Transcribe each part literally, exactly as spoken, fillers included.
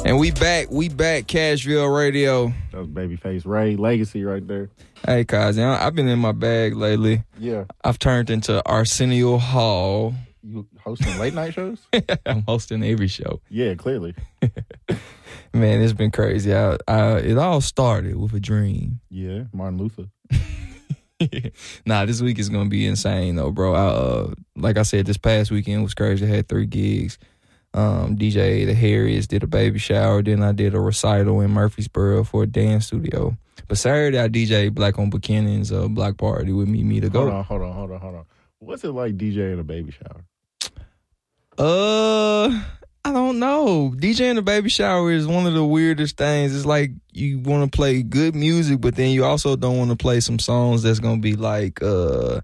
And we back, we back, Cashville Radio. That was Babyface Ray, Legacy right there. Hey, Kazi, I've been in my bag lately. Yeah. I've turned into Arsenio Hall. You hosting late night shows? I'm hosting every show. Yeah, clearly. Man, it's been crazy. I, I, it all started with a dream. Yeah, Martin Luther. Nah, this week is going to be insane, though, bro. I, uh, like I said, this past weekend was crazy. I had three gigs. Um, D J The Harriets, did a baby shower. Then I did a recital in Murfreesboro for a dance studio. But Saturday, I D J Black on Buchanan's uh, block party with me, me to go. Hold on, hold on, hold on, hold on. What's it like DJing a baby shower? Uh, I don't know. DJing a baby shower is one of the weirdest things. It's like you want to play good music, but then you also don't want to play some songs that's going to be like, uh,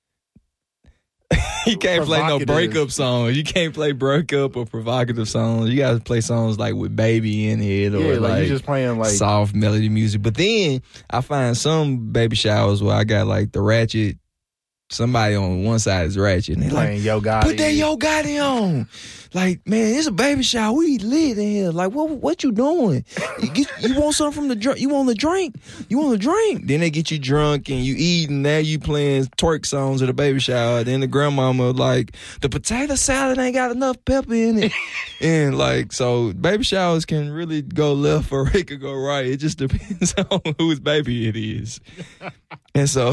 you can't play no breakup songs. You can't play breakup or provocative songs. You got to play songs like with baby in it or yeah, like, like you just playing like soft melody music. But then I find some baby showers where I got like the ratchet. Somebody on one side is ratchet, and they like, Yo Gotti. Put that Yo Gotti on. Like, man, it's a baby shower. We lit in here. Like, what what you doing? You, get, you want something from the drink? You want a drink? You want a drink? Then they get you drunk and you eating. Now you playing twerk songs at a baby shower. Then the grandmama like, the potato salad ain't got enough pepper in it. And like, so baby showers can really go left or it could go right. It just depends on whose baby it is. And so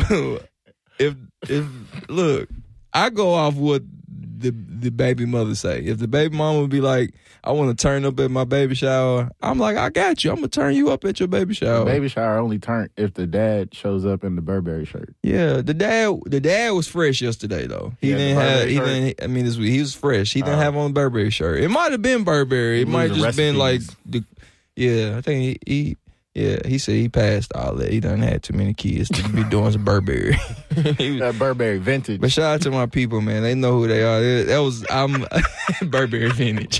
if if look, I go off what the the baby mother say. If the baby mama would be like, I want to turn up at my baby shower, I'm like, I got you. I'm gonna turn you up at your baby shower. The baby shower only turn if the dad shows up in the Burberry shirt. Yeah, the dad the dad was fresh yesterday though. He Yeah, didn't the have Burberry he shirt? didn't he, I mean this week he was fresh. He didn't Uh, have on a Burberry shirt. It might have been Burberry. It He might was just the been like recipes. the yeah. I think he, he yeah he said he passed all that. He done had too many kids to be doing some Burberry. He was- That Burberry vintage. But shout out to my people, man. They know who they are. That was I'm Burberry vintage.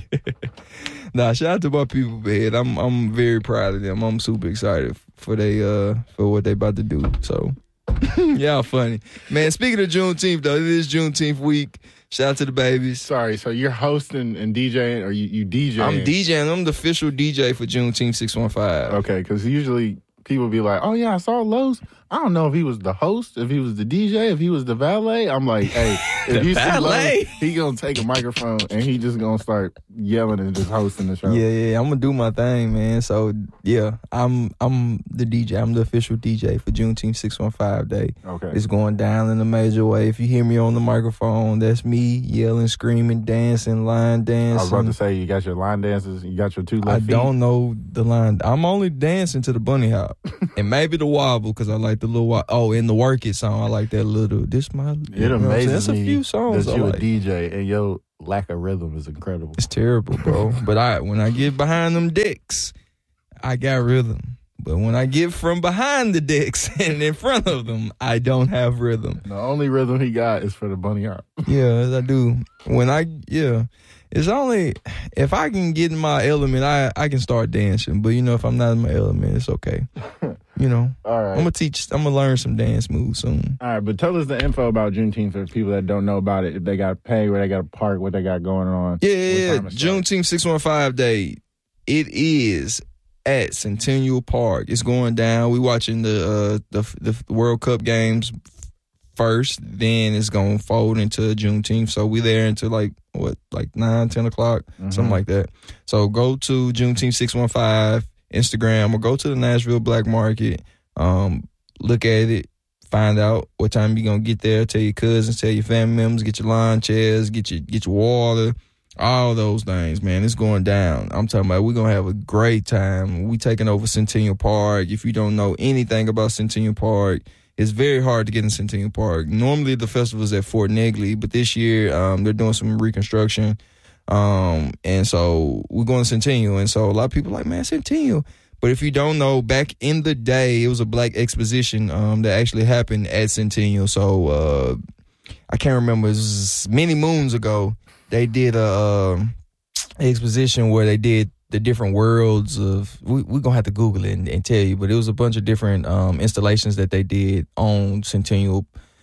Nah, shout out to my people, man. I'm I'm very proud of them. I'm super excited for they uh for what they about to do. So y'all funny, man. Speaking of Juneteenth, though, it is Juneteenth week. Shout out to the babies. Sorry, so you're hosting and DJing, or you, you DJing? I'm DJing. I'm the official D J for Juneteenth six one five. Okay, because usually people be like, oh, yeah, I saw Lowe's. I don't know if he was the host, if he was the D J, if he was the valet. I'm like, hey, The if you see valet? Lowe's, he going to take a microphone and he just going to start yelling and just hosting the show. Yeah, yeah, I'm gonna do my thing, man. So yeah, I'm I'm the D J. I'm the official D J for Juneteenth six one five Day. Okay. It's going down in a major way. If you hear me on the microphone, that's me yelling, screaming, dancing, line dancing. I was about to say, you got your line dances, you got your two left I feet. don't know the line. I'm only dancing to the bunny hop and maybe the wobble because I like the little. Wo- oh, in the Work It song, I like that little. This my. It you know what I'm saying? amazes That's a me few songs that I you like. a D J and your lack of rhythm is incredible. It's terrible, bro. But I when I get behind them decks, I got rhythm. But when I get from behind the decks and in front of them, I don't have rhythm. The only rhythm he got is for the bunny hop. Yeah, I do. When I yeah, it's only if I can get in my element, I I can start dancing. But you know, if I'm not in my element, it's okay. You know, All right. I'm gonna teach. I'm gonna learn some dance moves soon. All right, but tell us the info about Juneteenth for people that don't know about it. If they got to pay, where they got to park, what they got going on. Yeah, what yeah, yeah. time it starts. Juneteenth six one five Day. It is at Centennial Park. It's going down. We watching the uh, the the World Cup games first. Then it's gonna fold into Juneteenth. So we there until like what, like nine, ten o'clock, Mhm. something like that. So go to Juneteenth six one five Instagram or go to the Nashville Black Market. Um, look at it. Find out what time you're gonna get there. Tell your cousins, tell your family members, get your lawn chairs, get your get your water, all those things, man. It's going down. I'm talking about we're gonna have a great time. We taking over Centennial Park. If you don't know anything about Centennial Park, it's very hard to get in Centennial Park. Normally the festival's at Fort Negley, but this year um, they're doing some reconstruction. Um, and so we're going to Centennial. And so a lot of people are like, man, Centennial. But if you don't know, back in the day, it was a black exposition um, that actually happened at Centennial. So uh, I can't remember. It was many moons ago. They did a um, exposition where they did the different worlds of. We, we're gonna have to Google it and, and tell you, but it was a bunch of different um, installations that they did on Centennial,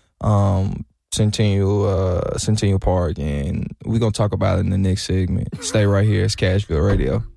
um, Centennial, uh, Centennial Park, and we're gonna talk about it in the next segment. Stay right here. It's Cashville Radio.